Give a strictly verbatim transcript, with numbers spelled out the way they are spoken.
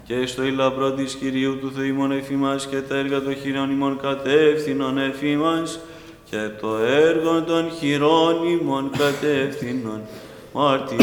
και στο ηλαμπρό της Κυρίου του Θεού ημών εφήμας και τα έργα των χειρών ημών κατεύθυνον εφήμας και το έργο των χειρών ημών κατεύθυνον. Μάρτυρ